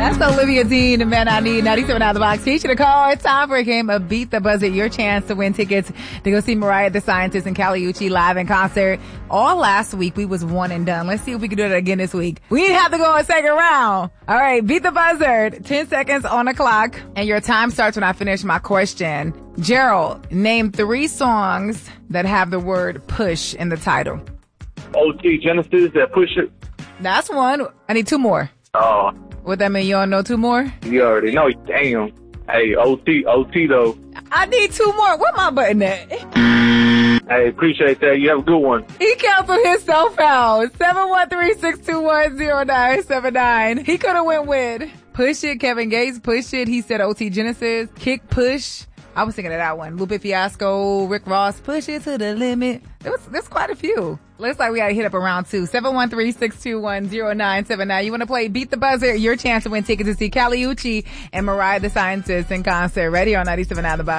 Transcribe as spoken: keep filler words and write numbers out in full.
That's Olivia Dean, the man I need, ninety-seven out of the box. Teach you to call. It's time for a game of Beat the Buzzer. Your chance to win tickets to go see Mariah the Scientist and Kali Uchis live in concert. All last week, we was one and done. Let's see if we can do it again this week. We didn't have to go a second round. All right, Beat the Buzzer. ten seconds on the clock. And your time starts when I finish my question. Gerald, name three songs that have the word push in the title. O T Genesis, that Push It. That's one. I need two more. Oh. What that mean? You don't know two more? You already know. Damn. Hey, O T, O T though. I need two more. Where my button at? Hey, appreciate that. You have a good one. He canceled himself out. seven one three, six two one, zero nine seven nine. He could have went with Push It. Kevin Gates, Push It. He said O T Genesis. Kick Push. I was thinking of that one. Lupe Fiasco, Rick Ross, Push It to the Limit. There was, there's quite a few. Looks like we got to hit up around two. seven one three, six two one, zero nine seven nine. You want to play Beat the Buzzer? Your chance to win tickets to see Kali Uchis and Mariah the Scientist in concert. Ready on ninety-seven out of the box.